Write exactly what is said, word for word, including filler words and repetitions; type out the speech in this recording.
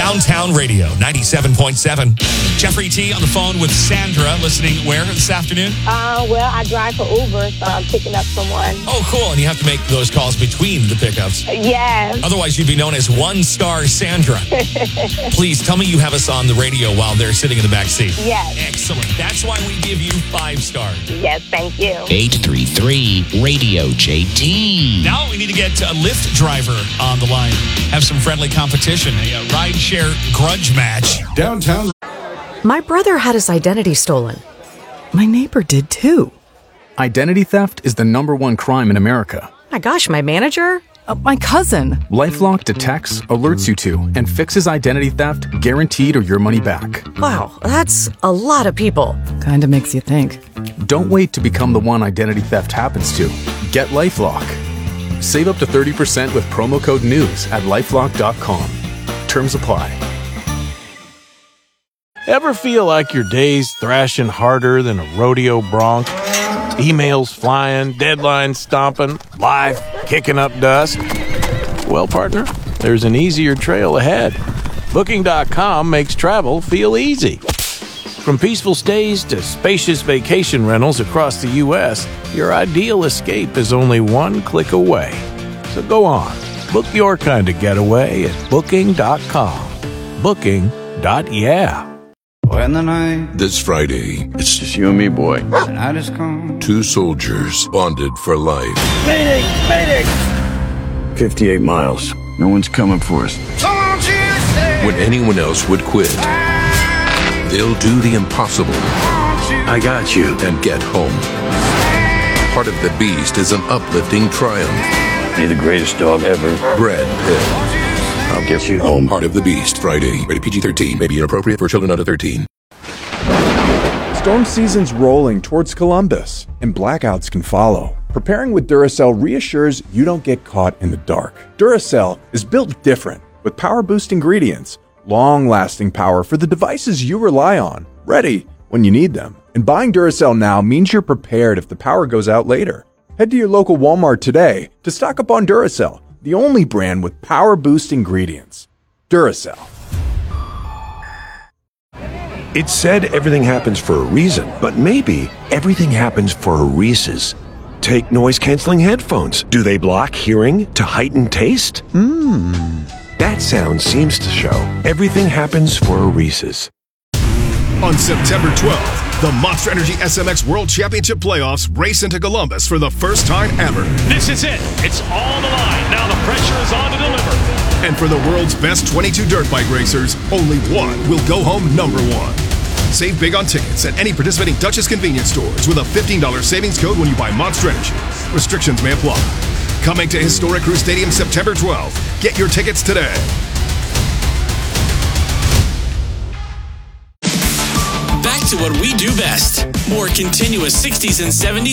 Downtown Radio, ninety-seven point seven. Jeffrey T. on the phone with Sandra, listening where this afternoon? Uh, well, I drive for Uber, so I'm picking up someone. Oh, cool. And you have to make those calls between the pickups. Yes. Otherwise, you'd be known as One Star Sandra. Please tell me you have us on the radio while they're sitting in the back seat. Yes. Excellent. That's why we give you five stars. Yes, thank you. eight three three radio J T. Now we need to get a Lyft driver on the line. Have some friendly competition, a, a ride-share grudge match. Downtown. My brother had his identity stolen. My neighbor did too. Identity theft is the number one crime in America. My gosh, my manager? Uh, my cousin. LifeLock detects, alerts you to, and fixes identity theft guaranteed or your money back. Wow, that's a lot of people. Kinda makes you think. Don't wait to become the one identity theft happens to. Get LifeLock. Save up to thirty percent with promo code NEWS at lifelock dot com. Terms apply. Ever feel like your day's thrashing harder than a rodeo bronc? Emails flying, deadlines stomping, life kicking up dust? Well, partner, there's an easier trail ahead. Booking dot com makes travel feel easy. From peaceful stays to spacious vacation rentals across the U S, your ideal escape is only one click away. So go on, book your kind of getaway at Booking dot com. Booking. Yeah. When the night This Friday, it's just you and me, boy. The night is calm. two soldiers bonded for life. Mayday! Mayday! fifty-eight miles. No one's coming for us. When anyone else would quit, they'll do the impossible. I got you. And get home. Heart of the Beast is an uplifting triumph. You're the greatest dog ever. Brad Pitt. I'll get you home. Heart of the Beast, Friday. Rated P G thirteen. May be inappropriate for children under thirteen. Storm season's rolling towards Columbus, and blackouts can follow. Preparing with Duracell reassures you don't get caught in the dark. Duracell is built different, with power boost ingredients, long-lasting power for the devices you rely on, ready when you need them. And buying Duracell now means you're prepared if the power goes out later. Head to your local Walmart today to stock up on Duracell, the only brand with power boost ingredients. Duracell. It's said everything happens for a reason, but maybe everything happens for a Reese's. Take noise-canceling headphones. Do they block hearing to heighten taste? Mmm. That sound seems to show everything happens for a Reese's. On September twelfth, the Monster Energy S M X World Championship Playoffs race into Columbus for the first time ever. This is it. It's all the line. Now the pressure is on to deliver. And for the world's best twenty-two dirt bike racers, only one will go home number one. Save big on tickets at any participating Duchess convenience stores with a fifteen dollars savings code when you buy Monster Energy. Restrictions may apply. Coming to Historic Crew Stadium September twelfth. Get your tickets today. Back to what we do best. More continuous sixties and seventies